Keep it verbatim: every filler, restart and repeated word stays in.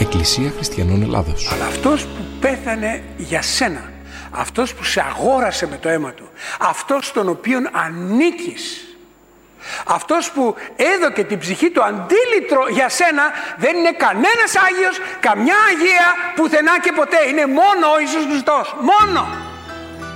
Εκκλησία Χριστιανών Ελλάδος. Αλλά αυτός που πέθανε για σένα, αυτός που σε αγόρασε με το αίμα του, αυτός στον οποίον ανήκεις, αυτός που έδωκε την ψυχή του αντίλητρο για σένα, δεν είναι κανένας Άγιος, καμιά Αγία, πουθενά και ποτέ. Είναι μόνο ο Ιησούς Χριστός. Μόνο.